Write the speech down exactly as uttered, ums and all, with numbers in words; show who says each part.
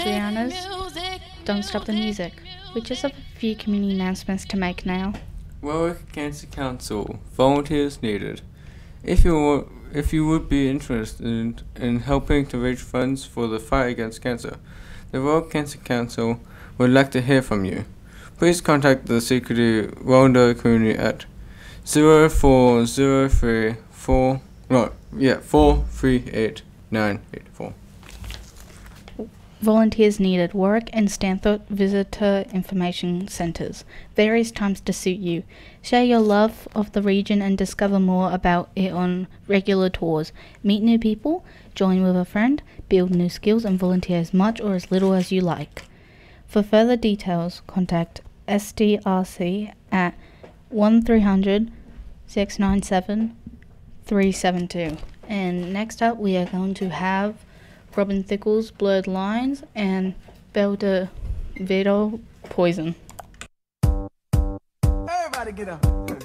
Speaker 1: Brianna's Don't Stop the Music. We just have a few community announcements to make now.
Speaker 2: Warwick Cancer Council. Volunteers needed. If you wa- if you would be interested in, in helping to raise funds for the fight against cancer, the Warwick Cancer Council would like to hear from you. Please contact the Security Wanda community at zero four zero three four no yeah four three eight nine eight four.
Speaker 1: Volunteers needed. Warwick and Stanthorpe Visitor Information Centres. Various times to suit you. Share your love of the region and discover more about it on regular tours. Meet new people, join with a friend, build new skills and volunteer as much or as little as you like. For further details, contact S D R C at one three hundred six nine seven three seven two. And next up we are going to have Robin Thicke's Blurred Lines and Belder Vito Poison.
Speaker 3: Everybody get up.